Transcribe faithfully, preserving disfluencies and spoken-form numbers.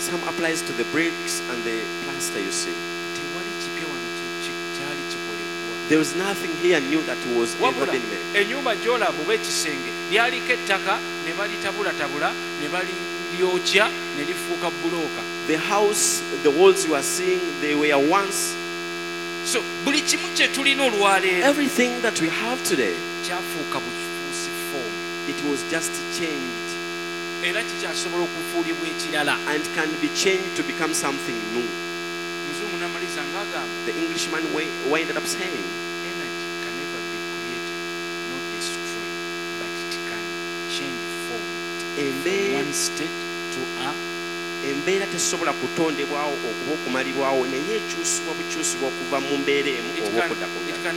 some applies to the bricks and the plaster, you see. Tewali kipya wano kyali kikolebwa. There was nothing here new that was ever been made. Ennyumba gy'olaba oba ekisenge lyaliko ettaka ne balitabulatabula ne balyokya ne lifuuka bulooka. The house, the walls you are seeing, they were once. So buli kimu kye tulina olwaleero Everything that we have today, kyafuuka bukifuusi foomu it was just changed era kikyasobola okufuulibwa ekirala. and can be changed to become something new. Muzungu n'amaliriza ng'agamba The Englishman wi- ended up saying, energy can never be created nor destroyed, but it can change form from embeera one state to a embeera tesobola kutondebwawo okuba okumalibwawo naye ekyusibwa bukyusibwa okuva mu mbeera emu it oba can, okudda ku it ndala. can